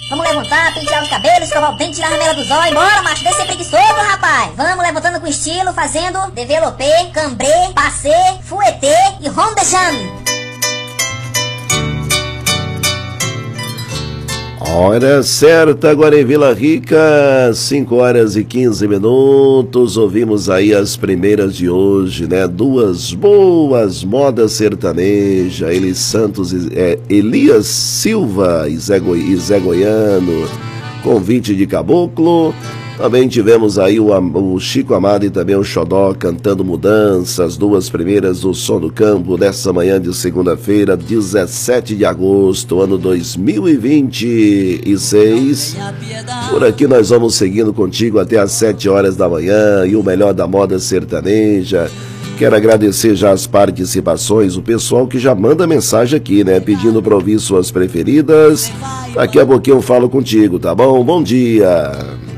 Vamos levantar, pentear os cabelos, escovar o dente, tirar a ramela dos olhos. Bora, macho, desce ser preguiçoso, rapaz. Vamos levantando com estilo, fazendo développé, cambré, passé, fouetté e rond de jambe. Hora certa, agora em Vila Rica, 5 horas e 15 minutos. Ouvimos aí as primeiras de hoje, né? Duas boas modas sertaneja, Elias Santos, Elias Silva e Zé Goiano, Convite de Caboclo. Também tivemos aí o Chico Amado e também o Xodó cantando Mudanças, duas primeiras do Som do Campo, nessa manhã de segunda-feira, 17 de agosto, ano 2026. Por aqui nós vamos seguindo contigo até às 7 horas da manhã e o melhor da moda sertaneja. Quero agradecer já as participações, o pessoal que já manda mensagem aqui, né? Pedindo para ouvir suas preferidas. Daqui a pouquinho eu falo contigo, tá bom? Bom dia!